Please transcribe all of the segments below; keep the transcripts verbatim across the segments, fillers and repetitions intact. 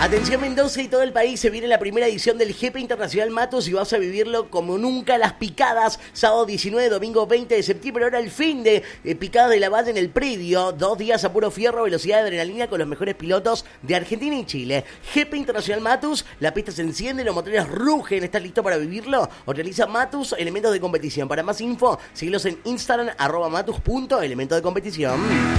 Atención Mendoza y todo el país, se viene la primera edición del G P Internacional Matus y vas a vivirlo como nunca las picadas. Sábado diecinueve, domingo veinte de septiembre, ahora el fin de eh, Picadas de la Valle en el predio. Dos días a puro fierro, velocidad de adrenalina con los mejores pilotos de Argentina y Chile. G P Internacional Matus, la pista se enciende, los motores rugen. ¿Estás listo para vivirlo? Organiza Matus, elementos de competición. Para más info, síguelos en Instagram, arroba matus punto elemento de competición.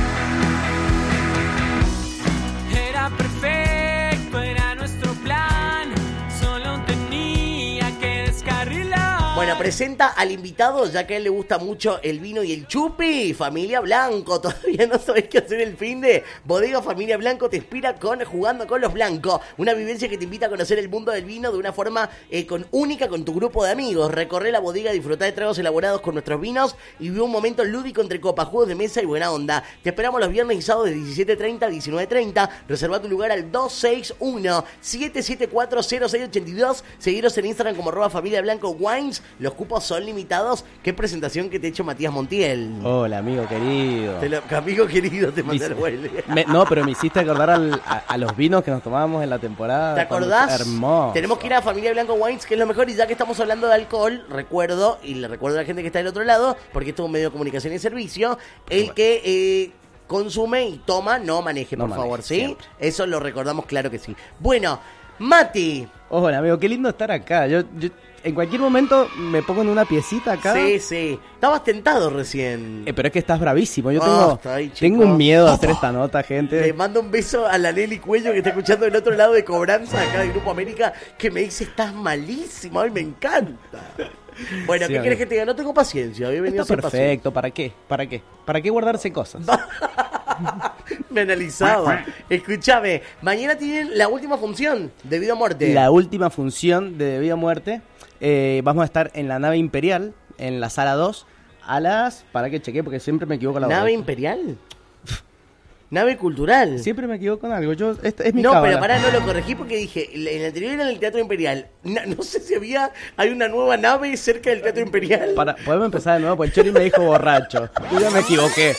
Era perfecto, era nuestro plan, solo tenía que descarrilar. Bueno, presenta al invitado, ya que a él le gusta mucho el vino y el chupi. Familia Blanco, todavía no sabés qué hacer el fin de Bodega Familia Blanco te inspira con Jugando con los Blancos. Una vivencia que te invita a conocer el mundo del vino de una forma eh, con, única con tu grupo de amigos. Recorre la bodega, disfrutar de tragos elaborados con nuestros vinos y vive un momento lúdico entre copas, juegos de mesa y buena onda. Te esperamos los viernes y sábados de diecisiete treinta a diecinueve treinta. Reserva tu lugar al dos seis uno, siete siete cuatro, cero seis ocho dos. Seguiros en Instagram como arroba Familia Blanco Wines. Los cupos son limitados. Qué presentación que te ha hecho Matías Montiel. Hola, amigo querido. Te lo, amigo querido, te mandé el huele. No, pero me hiciste acordar al, a, a los vinos que nos tomábamos en la temporada. ¿Te acordás? Hermoso. Tenemos que ir a Familia Blanco Wines, que es lo mejor. Y ya que estamos hablando de alcohol, recuerdo, y le recuerdo a la gente que está del otro lado, porque esto es un medio de comunicación y servicio, el bueno. que... Eh, consume y toma, no maneje, por no favor, maneje, ¿sí? Siempre. Eso lo recordamos, claro que sí. Bueno, Mati. Hola, amigo, qué lindo estar acá. Yo, yo en cualquier momento me pongo en una piecita acá. Sí, sí. Estabas tentado recién. Eh, pero es que estás bravísimo. Yo oh, tengo, ahí, tengo un miedo a hacer esta nota, gente. Le mando un beso a la Nelly Cuello que está escuchando del otro lado de Cobranza, acá del Grupo América, que me dice, estás malísimo. Ay, me encanta. Bueno, sí, ¿qué quieres que te diga? No tengo paciencia. Había venido Está perfecto. ¿Para qué? ¿Para qué? ¿Para qué guardarse cosas? Me analizaba. Escúchame, mañana tienen la última función de Vida o Muerte. La última función de Vida o Muerte. Eh, vamos a estar en la nave Imperial, en la sala dos, a las... Para que chequee, porque siempre me equivoco la hora. ¿Nave Imperial? Nave Cultural. Siempre me equivoco en algo. Yo, este es mi No, cábala. Pero pará, no lo corregí porque dije, en el anterior era en el Teatro Imperial. No, no sé si había, hay una nueva nave cerca del Teatro Imperial. Para, podemos empezar de nuevo, porque el Chori me dijo borracho. Yo ya me equivoqué.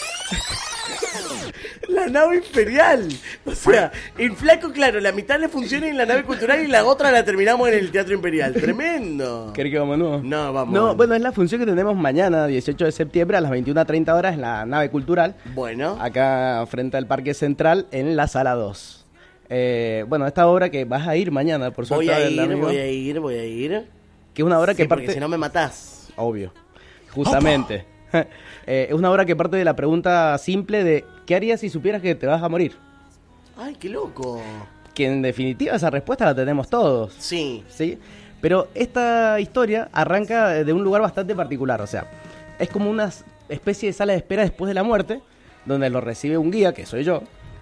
La nave Imperial. O sea, en Flaco, claro, la mitad le funciona en la nave cultural y la otra la terminamos en el Teatro Imperial. Tremendo. ¿Querés que vamos nuevo? No, vamos. No, bueno, es la función que tenemos mañana, dieciocho de septiembre, a las veintiuna treinta horas, en la nave cultural. Bueno. Acá frente al Parque Central, en la sala dos. Eh, bueno, esta obra que vas a ir mañana, por suerte. Voy a ir, amigo, voy a ir, voy a ir. Que es una obra sí, que parte... porque si no me matás. Obvio. Justamente. eh, es una obra que parte de la pregunta simple de ¿qué harías si supieras que te vas a morir? ¡Ay, qué loco! Que en definitiva esa respuesta la tenemos todos. Sí. ¿Sí? Pero esta historia arranca de un lugar bastante particular. O sea, es como una especie de sala de espera después de la muerte, donde lo recibe un guía, que soy yo,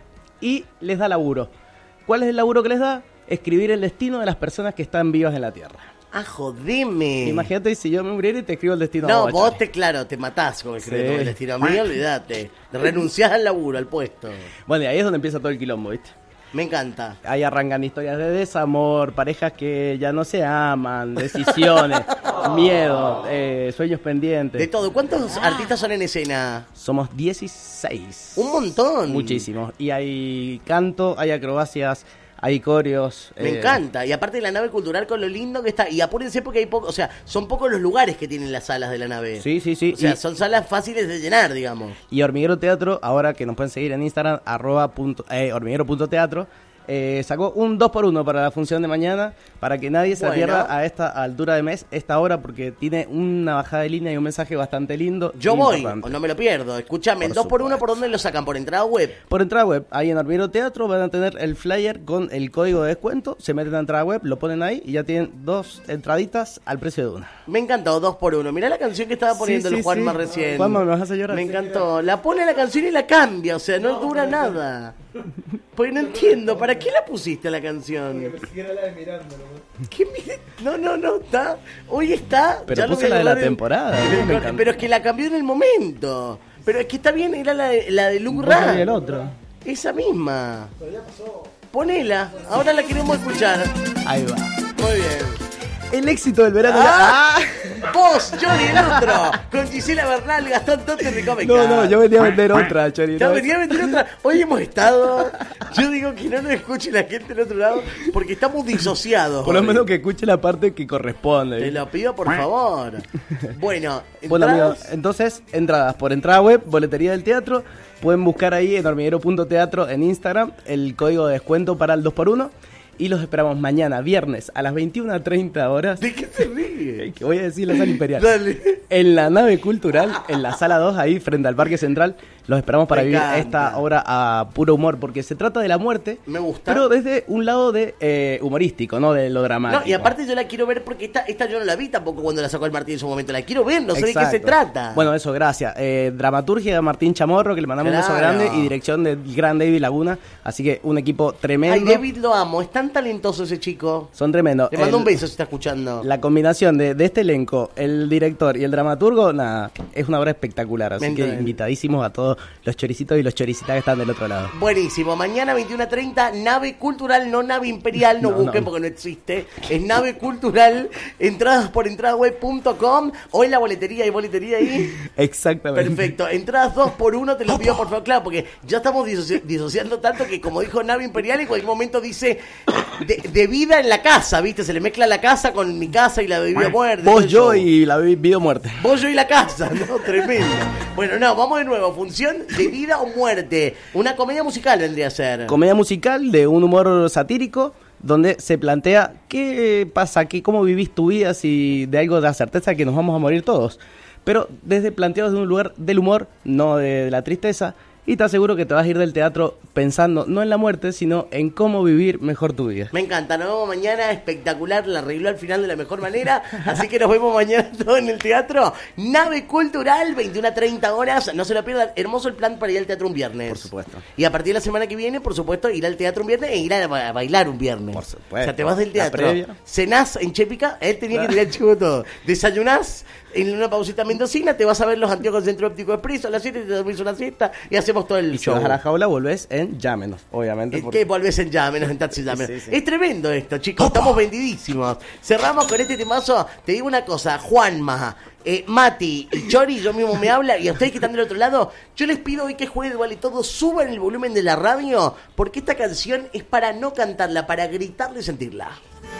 y les da laburo. ¿Cuál es el laburo que les da? Escribir el destino de las personas que están vivas en la Tierra. ¡Ah, jodeme! Imagínate si yo me muriera y te escribo el destino. No, a vos, vos Chari. te, claro, te matás con el, Sí. con el destino. A mí, olvídate. Renunciás al laburo, al puesto. Bueno, y ahí es donde empieza todo el quilombo, ¿viste? Me encanta. Ahí arrancan historias de desamor, parejas que ya no se aman, decisiones, miedo, eh, sueños pendientes. De todo. ¿Cuántos artistas son en escena? Somos dieciséis. Un montón. Muchísimos. Y hay canto, hay acrobacias, hay coreos. Me eh, encanta. Y aparte de la nave cultural con lo lindo que está. Y apúrense porque hay poco, o sea, son pocos los lugares que tienen las salas de la nave. Sí, sí, sí. O sea, y, son salas fáciles de llenar, digamos. y Hormiguero Teatro, ahora que nos pueden seguir en Instagram, arroba punto, eh, hormiguero punto teatro, eh, sacó un dos por uno para la función de mañana, para que nadie se Bueno. pierda a esta altura de mes, esta hora, porque tiene una bajada de línea y un mensaje bastante lindo. Yo voy, importante. o no me lo pierdo. Escúchame, el Por dos por uno, supuesto. ¿por dónde lo sacan? ¿Por entrada web? Por entrada web, ahí en Hormiguero Teatro van a tener el flyer con el código de descuento, se meten a entrada web, lo ponen ahí y ya tienen dos entraditas al precio de una. Me encantó, dos por uno. Mirá la canción que estaba poniendo Sí, el sí, Juanma sí. recién. Juanma, me vas a hacer llorar. Me encantó. La pone la canción y la cambia, o sea, no, no dura nada. Porque no entiendo, ¿para qué la pusiste la canción? ¿Qué mire? No, no, no, está. Hoy está. Pero ya lo puse voy a la de la agarrar en- temporada, en me el- encanta. pero es que la cambió en el momento. Pero es que está bien, era la de, la de Luke Vos Ra. y el otro. Esa misma. Ponela, ahora la queremos escuchar. Ahí va. Muy bien. El éxito del verano. Ah, vos, Johnny, el otro. Con Gisela Bernal, Gastón Tote, Ricomeca. No, no, yo venía a vender otra, Chori. Ya ¿no? venía a vender otra. Hoy hemos estado. Yo digo que no nos escuche la gente del otro lado porque estamos disociados. Por lo hoy. menos que escuche la parte que corresponde. Te lo pido, por favor. Bueno, Bueno, ¿entradas? amigos, entonces, entradas por entrada web, boletería del teatro. Pueden buscar ahí en hormiguero punto teatro en Instagram el código de descuento para el dos por uno. Y los esperamos mañana, viernes, a las veintiuna treinta horas. ¿De qué se ríe? Que voy a decir la sala imperial. Dale. En la nave cultural, en la sala dos, ahí frente al Parque Central. Los esperamos para Me vivir encanta. esta obra a puro humor, porque se trata de la muerte. Me gusta. Pero desde un lado de eh, humorístico, no de lo dramático. No, y aparte yo la quiero ver porque esta, esta yo no la vi tampoco cuando la sacó el Martín en su momento. La quiero ver, no sé Exacto. de qué se trata. Bueno, eso, gracias. Eh, dramaturgia de Martín Chamorro, que le mandamos un beso Claro. grande, y dirección del gran David Laguna. Así que un equipo tremendo. Ay, David lo amo, es tan talentoso ese chico. Son tremendos. Le mando El- un beso si está escuchando. La combinación de, de este elenco, el director y el dramaturgo, nada, es una obra espectacular. Así Me que encanta. invitadísimos a todos los choricitos y los choricitas que están del otro lado. Buenísimo, mañana veintiuna treinta, nave cultural, no nave imperial, no, No, busquen no. porque no existe, es nave cultural, entradas por entrada web punto com o en la boletería, ¿hay boletería ahí? Exactamente. Perfecto, entradas dos por uno, te lo pido por favor, claro, porque ya estamos disoci- disociando tanto que como dijo nave imperial, en cualquier momento dice de, de vida en la casa, ¿viste? Se le mezcla la casa con mi casa y la de vida muerte. todo Vos, el yo show. y la vi- video muerte. Vos, yo y la casa, ¿no? Tremendo. Bueno, no, vamos de nuevo. Función de vida o muerte. Una comedia musical vendría a ser. Comedia musical de un humor satírico donde se plantea qué pasa, qué, cómo vivís tu vida si de algo da certeza que nos vamos a morir todos. Pero desde planteados de un lugar del humor, no de, de la tristeza. Y te aseguro que te vas a ir del teatro pensando no en la muerte, sino en cómo vivir mejor tu vida. Me encanta, nos vemos mañana, espectacular, la arregló al final de la mejor manera, así que nos vemos mañana todos en el teatro. Nave Cultural, veintiuna treinta horas, no se lo pierdan, hermoso el plan para ir al teatro un viernes. Por supuesto. Y a partir de la semana que viene, por supuesto, ir al teatro un viernes e ir a, ba- a bailar un viernes. Por supuesto. O sea, te vas del La teatro, previa. cenás en Chépica, él tenía que tirar el chivo todo, desayunás en una pausita mendocina, te vas a ver los anteojos del Centro Óptico Expreso, a las siete te dormís una siesta y hacemos todo el Y si show. vas a la jaula, volvés en Llámenos, obviamente. Es porque- que volvés en ya, menos en taxi ya, menos. Sí, sí. Es tremendo esto, chicos. Estamos vendidísimos. Cerramos con este temazo. Te digo una cosa, Juanma, eh, Mati y Chori, yo mismo me habla, y a ustedes que están del otro lado, yo les pido hoy que jueves vale todo, suban el volumen de la radio, porque esta canción es para no cantarla, para gritarla y sentirla.